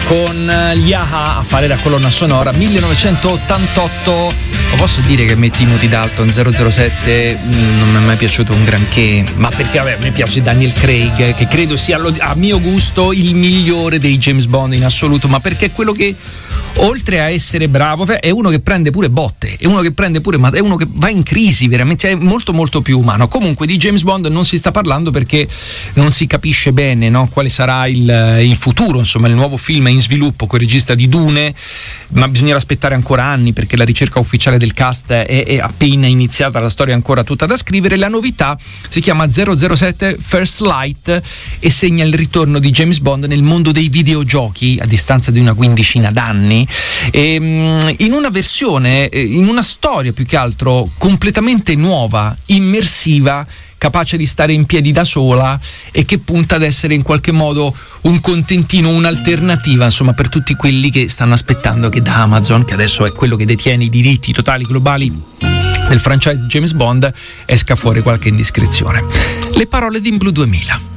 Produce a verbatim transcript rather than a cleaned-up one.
con gli A-ha a fare la colonna sonora millenovecentottantotto. Lo posso dire che metti Timothy Dalton zero zero sette non mi è mai piaciuto un granché, ma perché vabbè, a me piace Daniel Craig, che credo sia a mio gusto il migliore dei James Bond in assoluto, ma perché è quello che, oltre a essere bravo, è uno che prende pure botte, è uno che prende pure, ma è uno che va in crisi veramente, è molto molto più umano. Comunque di James Bond non si sta parlando perché non si capisce bene, no, quale sarà il, il futuro. Insomma, il nuovo film è in sviluppo con il regista di Dune, ma bisognerà aspettare ancora anni perché la ricerca ufficiale del cast è, è appena iniziata, la storia è ancora tutta da scrivere. La novità si chiama zero zero sette First Light e segna il ritorno di James Bond nel mondo dei videogiochi a distanza di una quindicina d'anni, e, in una versione, in una storia più che altro completamente nuova, immersiva, capace di stare in piedi da sola e che punta ad essere in qualche modo un contentino, un'alternativa, insomma, per tutti quelli che stanno aspettando che da Amazon, che adesso è quello che detiene i diritti totali globali del franchise James Bond, esca fuori qualche indiscrezione. Le parole di In Blue duemila.